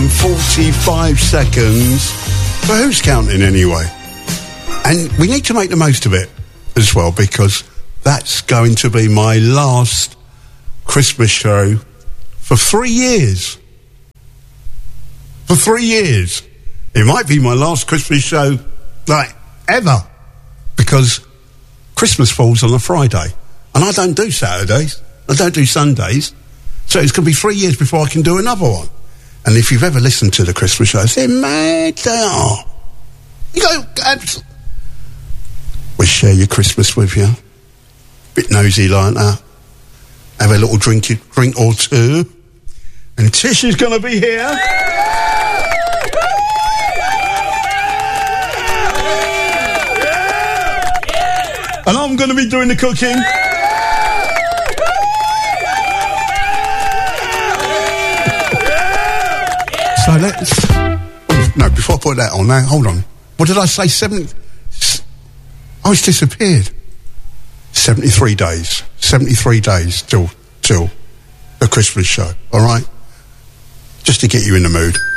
and 45 seconds. But who's counting anyway? And we need to make the most of it as well, because that's going to be my last Christmas show for 3 years. For 3 years. It might be my last Christmas show, like, ever. Because Christmas falls on a Friday. And I don't do Saturdays. I don't do Sundays. So it's going to be 3 years before I can do another one. And if you've ever listened to the Christmas shows, they're mad, they are. You go, we share your Christmas with you. Bit nosy like that. Have a little drink or two. And Tish is going to be here. And I'm going to be doing the cooking. So let's... No, before I put that on, now, hold on. What did I say? 70... Oh, it's disappeared. 73 days. 73 days till the Christmas show, all right? Just to get you in the mood.